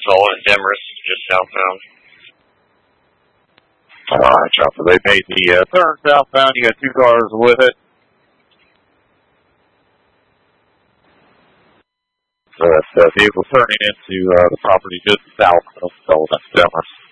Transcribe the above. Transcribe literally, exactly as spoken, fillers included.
Soul and Demarest, just southbound. All right, Chopper. They made the uh, turn southbound. You got two cars with it. So that's the vehicle turning into uh, the property just south of Sullivan Demarest.